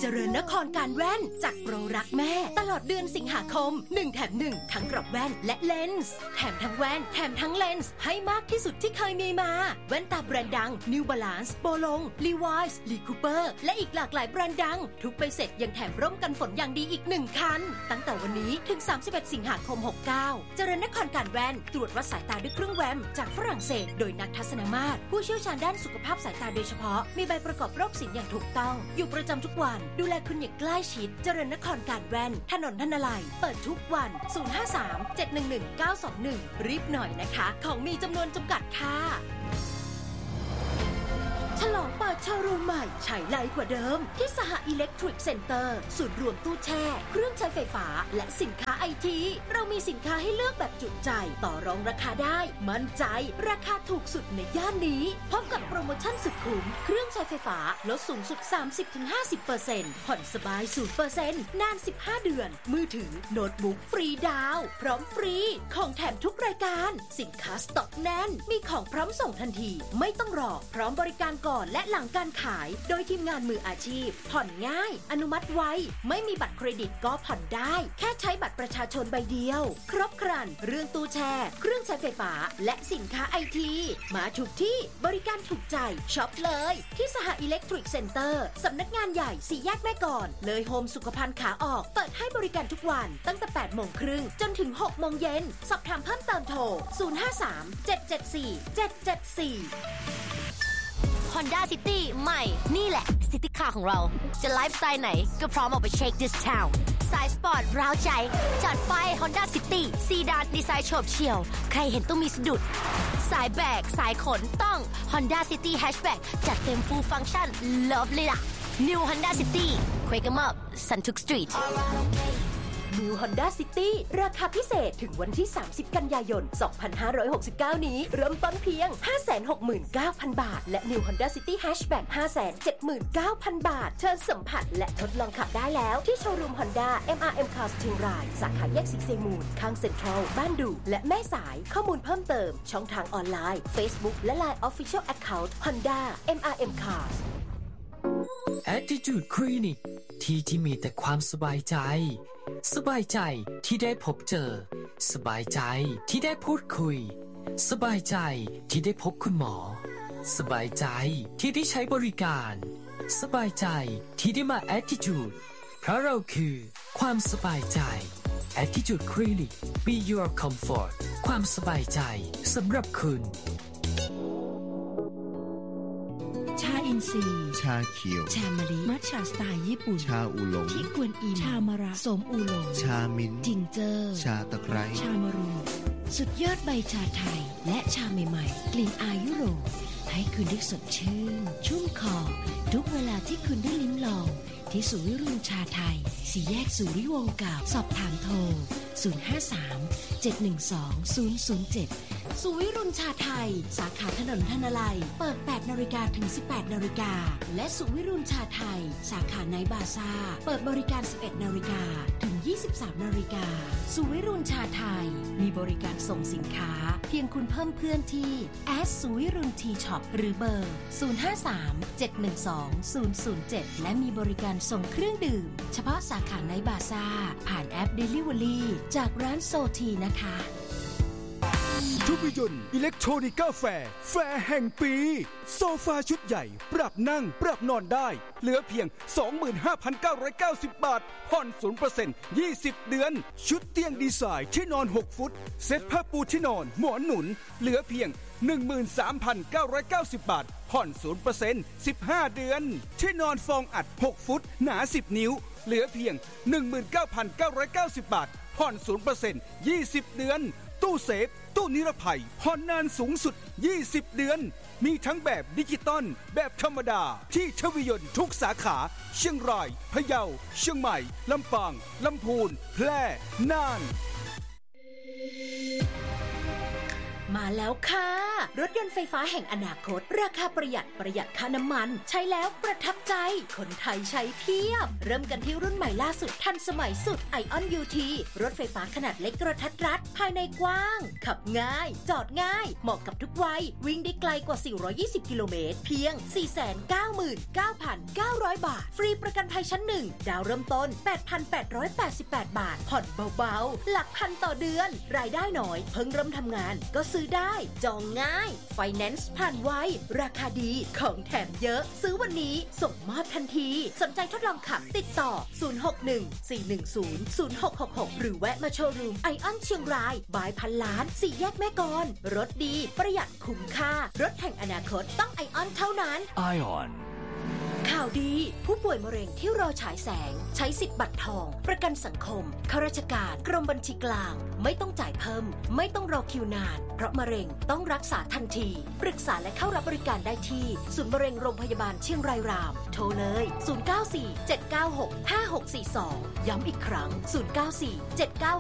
ริญนครการแว่นจัดโปรรักแม่ตลอดเดือนสิงหาคม1แถม1ทั้งกรอบแว่นและเลนส์แถมทั้งแว่นแถมทั้งเลนส์ให้มากที่สุดที่เคยมีมาแว่นตาแบรนด์ดัง New Balance โปลง Levi's Lee Cooper และอีกหลากหลายแบรนด์ดังทุกใบเสร็จยังแถมร่มกันฝนอย่างดีอีก1คันตั้งแต่วันนี้ถึง31สิงหาคม69เจริญนครการแว่นตรวจวัดสายตาด้วยเครื่องแวมจากฝรั่งเศสโดยนักทัศนมาตรผู้เชี่ยวชาญด้านสุขภาพสายตาโดยเฉพาะมีใบประกอบโรคศิลป์อย่างถูกต้องอยู่ประจำทุกวันดูแลคุณอย่างใกล้ชิดเจริญนครการแว่นถนนธนลัยเปิดทุกวัน053-711-921รีบหน่อยนะคะของมีจำนวนจำกัดค่ะฉลองเปิดโชว์รูมใหม่ฉายไลกว่าเดิมที่สหอิเล็กทริกเซ็นเตอร์ศูนย์รวมตู้แช่เครื่องใช้ไฟฟ้าและสินค้าไอทีเรามีสินค้าให้เลือกแบบจุใจต่อรองราคาได้มั่นใจราคาถูกสุดในย่านนี้พร้อมกับโปรโมชั่นสุดคุ้มเครื่องใช้ไฟฟ้าลดสูงสุด 30-50% ผ่อนสบาย 0% นาน 15 เดือนมือถือโน้ตบุ๊กฟรีดาวพร้อมฟรีของแถมทุกรายการสินค้าสต็อกแน่นมีของพร้อมส่งทันทีไม่ต้องรอพร้อมบริการก่อนและหลังการขายโดยทีมงานมืออาชีพผ่อนง่ายอนุมัติไวไม่มีบัตรเครดิตก็ผ่อนได้แค่ใช้บัตรประชาชนใบเดียวครบครันเรื่องตู้แช่เครื่องใช้ไฟฟ้าและสินค้าไอทีมาถูกที่บริการถูกใจช็อปเลยที่สหอิเล็กทริกเซ็นเตอร์สำนักงานใหญ่4แยกแม่กลอนเลยโฮมสุขภัณฑ์ขาออกเปิดให้บริการทุกวันตั้งแต่ 8:30 นจนถึง 6:00 นสอบถามเพิ่มเติมโทร053-774-774 Honda City ใหม่นี่แหละ City Car ของเราจะไลฟ์สไตล์ไหนก็พร้อมออกไปเช็ค This Town สายสปอร์ตร้าวใจจัดไป Honda City ซีดานดีไซน์โฉบเฉี่ยวใครเห็นต้องมีสะดุดสายแบกสายขนต้อง Honda City Hatchback จัดเต็ม Full Function Love เลยล่ะ New Honda City Quake 'em up Suntuk Street New Honda City ราคาพิเศษถึงวันที่30กันยายน2569นี้เริ่มต้นเพียง 569,000 บาทและ New Honda City Hatchback 579,000 บาทเชิญสัมผัสและทดลองขับได้แล้วที่โชว์รูม Honda MRM Cars เชียงรายสาขาแยกสีเซมูลข้างเซ็นทรัลบ้านดูและแม่สายข้อมูลเพิ่มเติมช่องทางออนไลน์ Facebook และ Line Official Account Honda MRM Cars Attitude Clinic ที่มีแต่ความสบายใจสบายใจที่ได้พบเจอสบายใจที่ได้พูดคุยสบายใจที่ได้พบคุณหมอสบายใจที่ได้ใช้บริการสบายใจที่ได้มา Attitude เพราะเราคือความสบายใจ Attitude Clinic Be Your Comfort ความสบายใจสำหรับคุณชาอินทรีย์ชาเขียวชามะลิมัทฉะสไตล์ญี่ปุ่นชาอูหลงที่กวนอิมชามะระสมอูหลงชามิ้นจิงเจอร์ชาตะไคร้ชามะรูสุดยอดใบชาไทยและชาใหม่ๆกลิ่นอายยุโรปให้คุณได้สดชื่นชุ่มคอทุกเวลาที่คุณได้ลิ้มลองที่ศูนย์วิรุณชาไทย4แยกสุริวงศ์เก่าสอบถามโทร053-712-007สุวิรุณชาไทยสาขาถนนธนลัยเปิด 8:00 นถึง 18:00 นและสุวิรุณชาไทยสาขาไนท์บาซ่าเปิดบริการ 11:00 นถึง 23:00 นสุวิรุณชาไทยมีบริการส่งสินค้าเพียงคุณเพิ่มเพื่อนที่สุวิรุณทีช็อปหรือเบอร์053-712-007และมีบริการส่งเครื่องดื่มเฉพาะสาขาไนท์บาซ่าผ่านแอป Delivery จากร้านโซทีนะคะทุกยนต์อิเล็กทรอนิกาแฟร์แห่งปีโซฟาชุดใหญ่ปรับนั่งปรับนอนได้เหลือเพียง 25,990 บาทผ่อน 0% 20 เดือนชุดเตียงดีไซน์ที่นอน 6 ฟุตเซ็ตผ้าปูที่นอนหมอนหนุนเหลือเพียง 13,990 บาทผ่อน 0% 15 เดือนที่นอนฟองอัด 6 ฟุตหนา 10 นิ้วเหลือเพียง 19,990 บาทผ่อน 0% 20 เดือนตู้เซฟตู้นิรภัยผ่อนนานสูงสุด20 เดือนมีทั้งแบบดิจิตอลแบบธรรมดาที่ทวิยนต์ทุกสาขาเชียงรายพะเยาเชียงใหม่ลำปางลำพูนแพร่น่านมาแล้วค่ะรถยนต์ไฟฟ้าแห่งอนาคตราคาประหยัดค่าน้ำมันใช้แล้วประทับใจคนไทยใช้เพียบเริ่มกันที่รุ่นใหม่ล่าสุดทันสมัยสุด ION UT รถไฟฟ้าขนาดเล็กกระทัดรัดภายในกว้างขับง่ายจอดง่ายเหมาะกับทุกวัยวิ่งได้ไกลกว่า420กิโลเมตรเพียง 499,900 บาทฟรีประกันภัยชั้น1ดาวเริ่มต้น 8,888 บาทผ่อนเบาๆหลักพันต่อเดือนรายได้น้อยเพิ่งเริ่มทำงานก็ซื้อได้จองง่ายไฟแนนซ์ผ่านไวราคาดีของแถมเยอะซื้อวันนี้ส่งมอบทันทีสนใจทดลองขับติดต่อ 061-410-0666 หรือแวะมาโชว์รูมไอออนเชียงรายบายพันล้าน4แยกแม่กลรถดีประหยัดคุ้มค่ารถแห่งอนาคตต้องไอออนเท่านั้น ION ข่าวดีผู้ป่วยมะเร็งที่รอฉายแสงใช้สิทธิ์บัตรทองประกันสังคมข้าราชการกรมบัญชีกลางไม่ต้องจ่ายเพิ่มไม่ต้องรอคิวนานเพราะมะเร็งต้องรักษาทันทีปรึกษาและเข้ารับบริการได้ที่ศูนย์มะเร็งโรงพยาบาลเชียงรายรามโทรเลย0947965642ย้ำอีกครั้ง094796